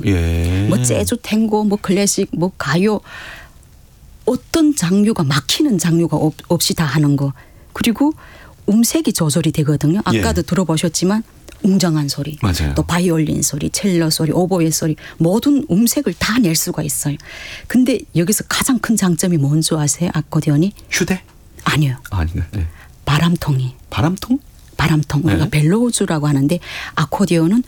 예. 뭐 재즈, 탱고, 뭐 클래식, 뭐 가요 어떤 장르가 막히는 장르가 없이 다 하는 거. 그리고 음색이 조절이 되거든요. 아까도 들어보셨지만 웅장한 소리, 맞아요. 또 바이올린 소리, 첼로 소리, 오보에 소리 모든 음색을 다 낼 수가 있어요. 근데 여기서 가장 큰 장점이 뭔지 아세요? 아코디언이? 휴대? 아니요. 아닌가요? 네. 바람통이. 바람통? 바람통. 우리가 네. 벨로우즈라고 하는데 아코디언은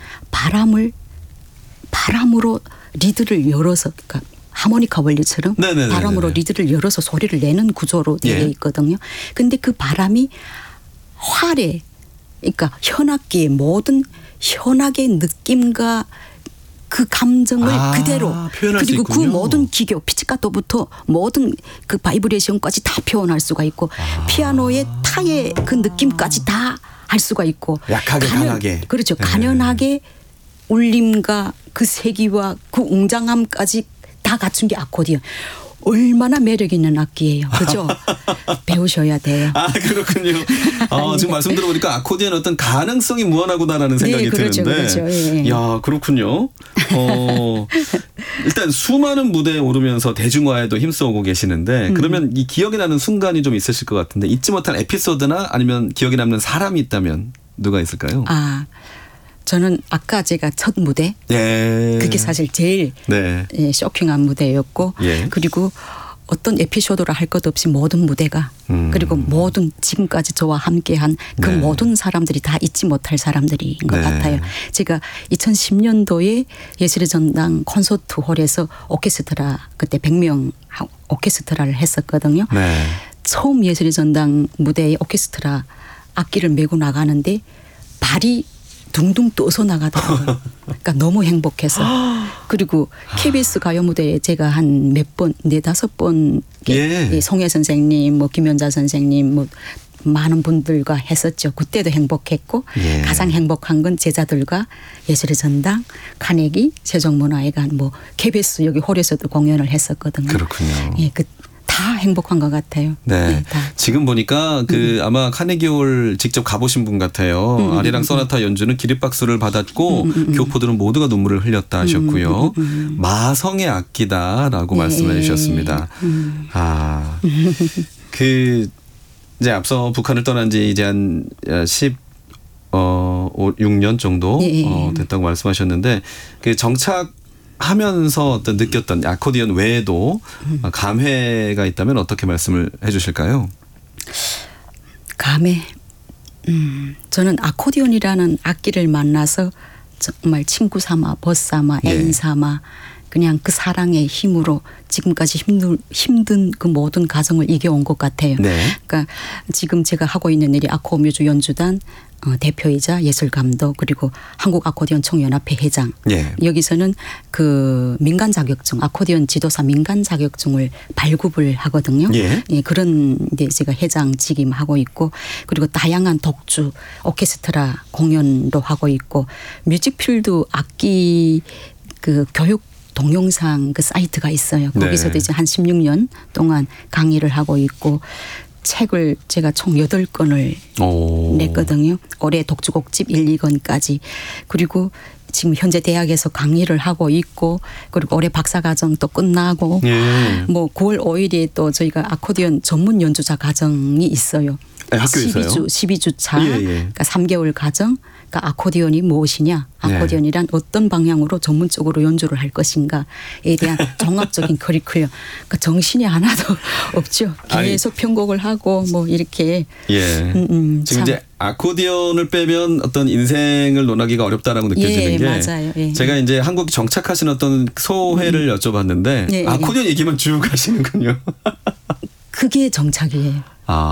바람으로 리드를 열어서 그러니까 하모니카 원리처럼 네네네네네. 바람으로 리드를 열어서 소리를 내는 구조로 되어 예. 있거든요. 근데 그 바람이 활에 그러니까 현악기의 모든 현악의 느낌과 그 감정을 그대로 표현할 수 그리고 그 있군요. 모든 기교 피치카토부터 모든 그 바이브레이션까지 다 표현할 수가 있고 피아노의 타의 그 느낌까지 다 할 수가 있고 약하게 강하게. 그렇죠. 네. 간연하게 울림과 그 세기와 그 웅장함까지 다 갖춘 게 아코디언. 얼마나 매력 있는 악기예요. 그죠? 배우셔야 돼요. 아, 그렇군요. 지금 말씀 들어보니까 아코디언 어떤 가능성이 무한하구나라는 생각이 네, 그렇죠, 드는데. 그렇죠. 예. 야, 그렇군요. 일단 수많은 무대에 오르면서 대중화에도 힘써오고 계시는데 그러면 이 기억에 나는 순간이 좀 있으실 것 같은데 잊지 못할 에피소드나 아니면 기억에 남는 사람이 있다면 누가 있을까요? 저는 아까 제가 첫 무대 예. 그게 사실 제일 네. 쇼킹한 무대였고 예. 그리고 어떤 에피소드라 할 것 없이 모든 무대가 그리고 모든 지금까지 저와 함께한 그 네. 모든 사람들이 다 잊지 못할 사람들인 것 네. 같아요. 제가 2010년도에 예술의 전당 콘서트홀에서 오케스트라 그때 100명 오케스트라를 했었거든요. 네. 처음 예술의 전당 무대에 오케스트라 악기를 메고 나가는데 발이 둥둥 떠서 나가더라고요. 그러니까 너무 행복해서. 그리고 KBS 가요 무대에 제가 한 몇 번, 4-5번 예. 송혜 선생님, 뭐 김연자 선생님, 뭐 많은 분들과 했었죠. 그때도 행복했고 예. 가장 행복한 건 제자들과 예술의 전당, 카네기, 세종문화회관, 뭐 KBS 여기 홀에서도 공연을 했었거든요. 그렇군요. 예, 다 행복한 것 같아요. 네. 다. 지금 보니까 아마 카네기홀 직접 가보신 분 같아요. 아리랑 소나타 연주는 기립박수를 받았고 교포들은 모두가 눈물을 흘렸다 하셨고요. 마성의 악기다라고 말씀해 주셨습니다. 이제 앞서 북한을 떠난 지 이제 한 6년 정도 됐다고 말씀하셨는데 그 정착하면서 어떤 느꼈던 아코디언 외에도 감회가 있다면 어떻게 말씀을 해 주실까요? 감회. 저는 아코디언이라는 악기를 만나서 정말 친구 삼아, 벗 삼아, 애인 삼아 그냥 그 사랑의 힘으로 지금까지 힘든 그 모든 과정을 이겨온 것 같아요. 네. 그러니까 지금 제가 하고 있는 일이 아코뮤즈 연주단 대표이자 예술감독 그리고 한국 아코디언 총연합회 회장. 예. 여기서는 그 민간 자격증 아코디언 지도사 민간 자격증을 발급을 하거든요. 예. 예, 그런 데 제가 회장 직임하고 있고 그리고 다양한 독주 오케스트라 공연도 하고 있고 뮤직필드 악기 그 교육 동영상 그 사이트가 있어요. 거기서도 네. 이제 한 16년 동안 강의를 하고 있고 책을 제가 총 8권을 냈거든요. 올해 독주곡집 1, 2권까지. 그리고 지금 현재 대학에서 강의를 하고 있고 그리고 올해 박사과정 또 끝나고 뭐 9월 5일에 또 저희가 아코디언 전문 연주자 과정이 있어요. 네, 학교에서요? 12주 차 예. 그러니까 3개월 과정. 그러니까 아코디언이 무엇이냐 아코디언이란 어떤 방향으로 전문적으로 연주를 할 것인가에 대한 종합적인 커리큘럼 그러니까 정신이 하나도 없죠. 계속 편곡을 하고 뭐 이렇게 지금 이제 아코디언을 빼면 어떤 인생을 논하기가 어렵다라고 느껴지는 게 맞아요. 예. 제가 이제 한국 정착하신 어떤 소회를 여쭤봤는데 아코디언 얘기만 쭉 하시는군요. 그게 정착이에요.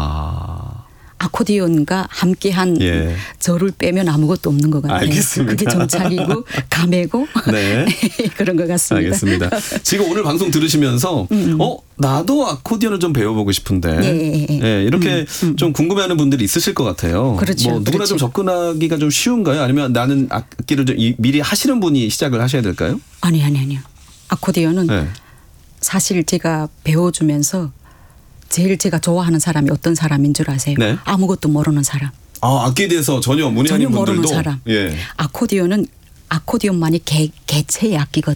아코디언과 함께한 저를 빼면 아무것도 없는 것 같아요. 알겠습니다. 그게 정착이고 감회고 네. 그런 것 같습니다. 알겠습니다. 지금 오늘 방송 들으시면서 나도 아코디언을 좀 배워보고 싶은데 이렇게 좀 궁금해하는 분들이 있으실 것 같아요. 그렇죠. 뭐 누구나 좀 접근하기가 좀 쉬운가요? 아니면 나는 악기를 좀 미리 하시는 분이 시작을 하셔야 될까요? 아니요. 아코디언은 사실 제가 배워주면서 제일 제가 좋아하는 사람이 어떤 사람인 줄 아세요? 네. 아무것도 모르는 사람. 악기에 대해서 전혀 문의 아닌 분들도. 모르는 사람. 아코디언은 아코디언만이 개체의 악기거든요.